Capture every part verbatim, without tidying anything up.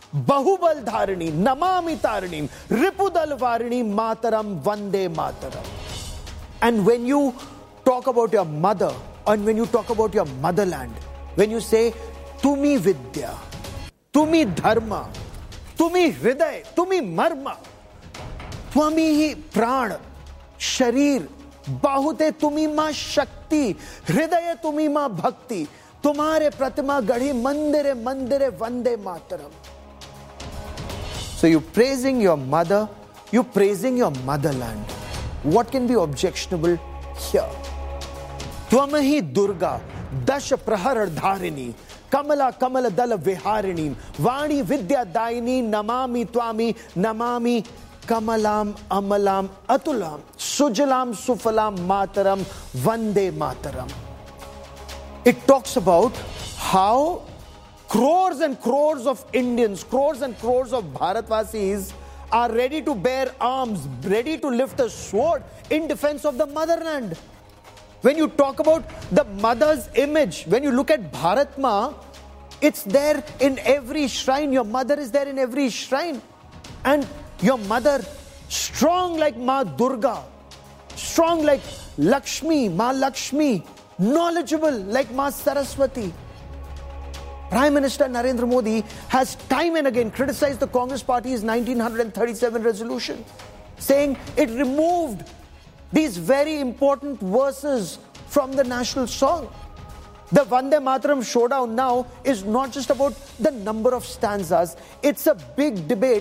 Bahubal Dharini, Namami Tarinim, Ripudal Varini, Mataram, Vande Mataram. And when you talk about your mother, and when you talk about your motherland, when you say, Tumi Vidya, Tumi Dharma, Tumi Hriday, Tumi Marma, Twami Pran, Sharir, Bahute Tumi Ma Shakti, Hriday Tumi Ma Bhakti, Tumhare Pratima Gadi, Mandire Mandire Vande Mataram. So you're praising your mother, you're praising your motherland. What can be objectionable here? Twamahi Durga, Dasha Prahar Dharini, Kamala Kamala Dala Viharini, Vani Vidya Daini, Namami Twami, Namami Kamalam Amalam Atulam, Sujalam Sufalam Mataram, Vande Mataram. It talks about how crores and crores of Indians, crores and crores of Bharatvasis are ready to bear arms, ready to lift a sword in defense of the motherland. When you talk about the mother's image, when you look at Bharat Ma, it's there in every shrine. Your mother is there in every shrine. And your mother, strong like Ma Durga, strong like Lakshmi, Ma Lakshmi, knowledgeable like Ma Saraswati. Prime Minister Narendra Modi has time and again criticized the Congress Party's nineteen thirty-seven resolution, saying it removed these very important verses from the national song. The Vande Mataram showdown now is not just about the number of stanzas, it's a big debate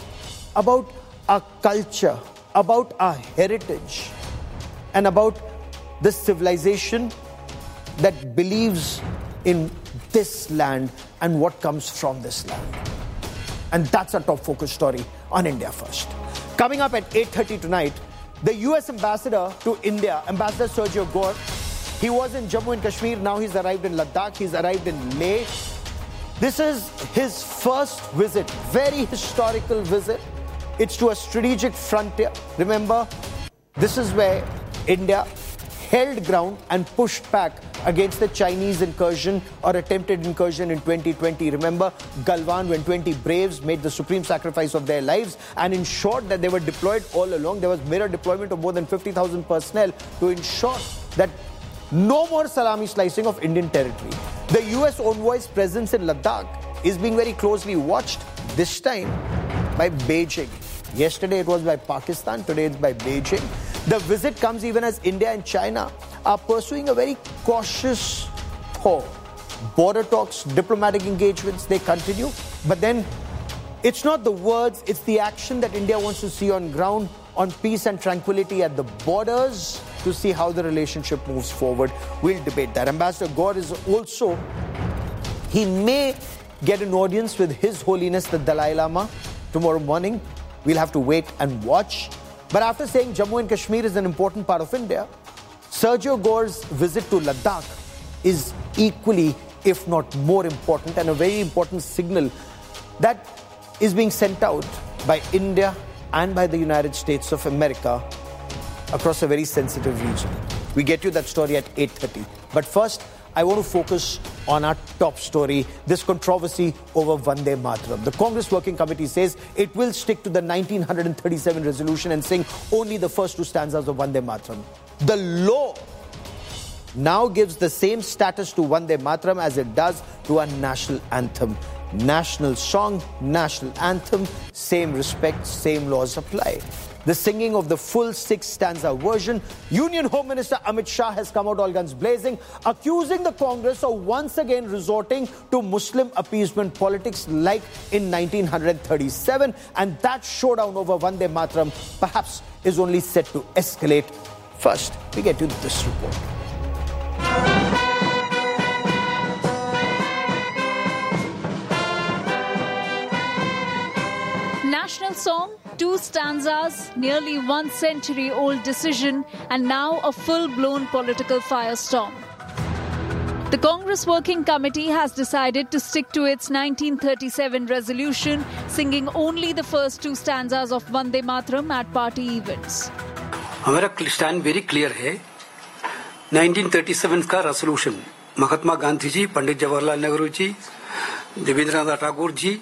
about our culture, about our heritage, and about the civilization that believes in this land and what comes from this land. And that's our top focus story on India First. Coming up at eight thirty tonight, the U S ambassador to India, Ambassador Sergio Gore, he was in Jammu and Kashmir, now he's arrived in Ladakh, he's arrived in Leh. This is his first visit, very historical visit. It's to a strategic frontier. Remember, this is where India held ground and pushed back against the Chinese incursion or attempted incursion in twenty twenty. Remember Galwan, when twenty braves made the supreme sacrifice of their lives and ensured that they were deployed all along. There was mirror deployment of more than fifty thousand personnel to ensure that no more salami slicing of Indian territory. The U S envoy's presence in Ladakh is being very closely watched, this time by Beijing. Yesterday it was by Pakistan, today it's by Beijing. The visit comes even as India and China are pursuing a very cautious thaw. Border talks, diplomatic engagements, they continue. But then it's not the words, it's the action that India wants to see on ground, on peace and tranquility at the borders, to see how the relationship moves forward. We'll debate that. Ambassador Gore is also, he may get an audience with His Holiness the Dalai Lama tomorrow morning. We'll have to wait and watch. But after saying Jammu and Kashmir is an important part of India, Sergio Gore's visit to Ladakh is equally, if not more important, and a very important signal that is being sent out by India and by the United States of America across a very sensitive region. We get you that story at eight thirty. But first, I want to focus on our top story, this controversy over Vande Mataram. The Congress Working Committee says it will stick to the nineteen thirty-seven resolution and sing only the first two stanzas of Vande Mataram. The law now gives the same status to Vande Mataram as it does to our national anthem. National song, national anthem, same respect, same laws apply. The singing of the full six-stanza version, Union Home Minister Amit Shah has come out all guns blazing, accusing the Congress of once again resorting to Muslim appeasement politics like in nineteen thirty-seven, and that showdown over Vande Mataram perhaps is only set to escalate. First, we get to this report. National song, two stanzas, nearly one century old decision, and now a full-blown political firestorm. The Congress Working Committee has decided to stick to its nineteen thirty-seven resolution, singing only the first two stanzas of Vande Mataram at party events. हमारा stand very clear है. nineteen thirty-seven का resolution Mahatma Gandhi ji, Pandit Jawaharlal Nehru ji, Debendranath Tagore ji